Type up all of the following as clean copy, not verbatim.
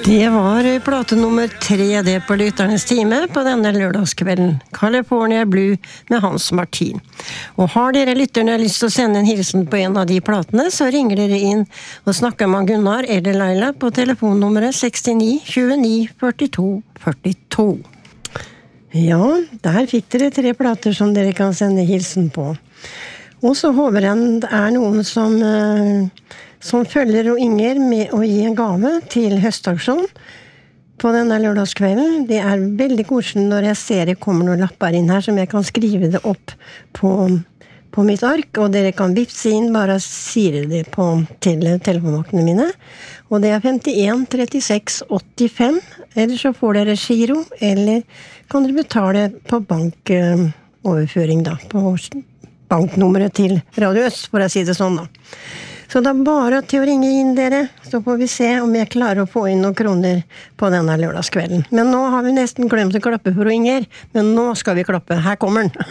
Det var plate nummer 3 det på Lytternes time på denne lørdagskvelden. California Blue med Hans Martin. Og har dere lytterne lyst til å sende en hilsen på en av de platene, så ringer dere inn og snakker med Gunnar eller Laila på telefonnummeret 69 29 42 42. Ja, der fikk dere 3 plater som dere kan sende hilsen på. Og så håper jeg det noen som følger og Inger med å gi en gave til høstaksjon på denne lørdagskvelden. Det veldig koselig når jeg ser det kommer noen lapper inn her som jeg kan skrive det opp på mitt ark, og dere kan vipse inn, bare sier det til telefonvaktene mine. Og det 51 36 85, eller så får dere giro, eller kan dere betale på bankoverføring da, på banknummeret til Radio Øst, for å si det sånn da. Så det bare til å ringe inn dere, så får vi se om jeg klarer å få inn noen kroner på denne lørdagskvelden. Men nå har vi nesten glemt å klappe for Inger, men nå skal vi klappe. Her kommer den.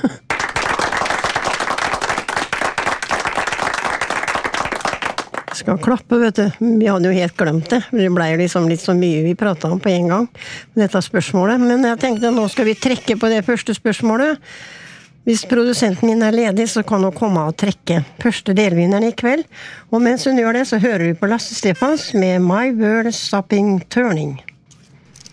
Skal klappe, vet du. Vi hadde jo helt glemt det. Det ble jo liksom litt så mye vi pratet om på en gang, dette spørsmålet. Men jeg tenkte nå skal vi trekke på det første spørsmålet. Hvis produsenten min ledig, så kan hun komme og trekke første delvinneren i kveld. Og mens hun gjør det, så hører vi på Lasse Stefans med My World Stopping Turning.